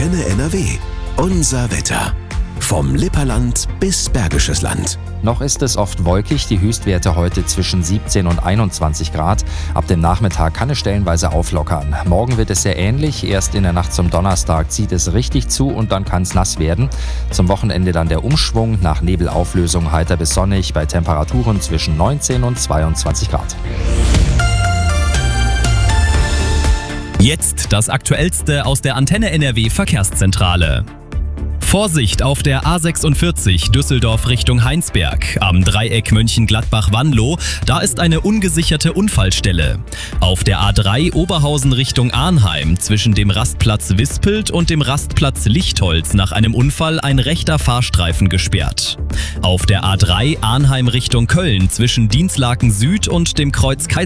Antenne NRW. Unser Wetter. Vom Lipperland bis Bergisches Land. Noch ist es oft wolkig, die Höchstwerte heute zwischen 17 und 21 Grad. Ab dem Nachmittag kann es stellenweise auflockern. Morgen wird es sehr ähnlich. Erst in der Nacht zum Donnerstag zieht es richtig zu und dann kann es nass werden. Zum Wochenende dann der Umschwung. Nach Nebelauflösung heiter bis sonnig bei Temperaturen zwischen 19 und 22 Grad. Jetzt das Aktuellste aus der Antenne NRW Verkehrszentrale. Vorsicht auf der A46 Düsseldorf Richtung Heinsberg. Am Dreieck Mönchengladbach-Wanlo, da ist eine ungesicherte Unfallstelle. Auf der A3 Oberhausen Richtung Arnheim zwischen dem Rastplatz Wispelt und dem Rastplatz Lichtholz nach einem Unfall ein rechter Fahrstreifen gesperrt. Auf der A3 Arnheim Richtung Köln zwischen Dinslaken Süd und dem Kreuz Kaiser